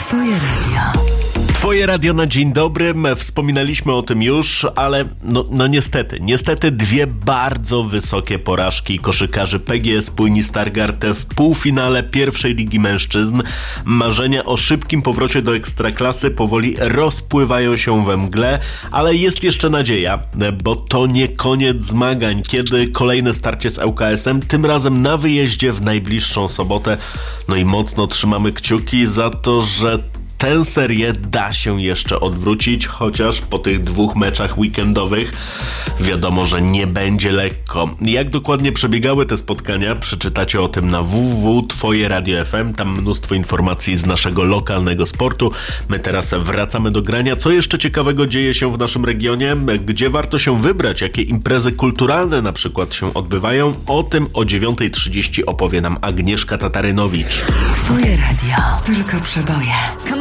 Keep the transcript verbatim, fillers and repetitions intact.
Twoje radio. Twoje radio na dzień dobry. Wspominaliśmy o tym już, ale no, no niestety, niestety dwie bardzo wysokie porażki koszykarzy P G S Płyni Stargard w półfinale pierwszej Ligi Mężczyzn. Marzenia o szybkim powrocie do Ekstraklasy powoli rozpływają się we mgle, ale jest jeszcze nadzieja, bo to nie koniec zmagań, kiedy kolejne starcie z L K S-em, tym razem na wyjeździe w najbliższą sobotę. No i mocno trzymamy kciuki za to, że tę serię da się jeszcze odwrócić, chociaż po tych dwóch meczach weekendowych wiadomo, że nie będzie lekko. Jak dokładnie przebiegały te spotkania, przeczytacie o tym na w w w kropka twoje radio kropka f m. Tam mnóstwo informacji z naszego lokalnego sportu. My teraz wracamy do grania. Co jeszcze ciekawego dzieje się w naszym regionie? Gdzie warto się wybrać? Jakie imprezy kulturalne na przykład się odbywają? O tym o dziewiąta trzydzieści opowie nam Agnieszka Tatarynowicz. Twoje radio. Tylko przeboje.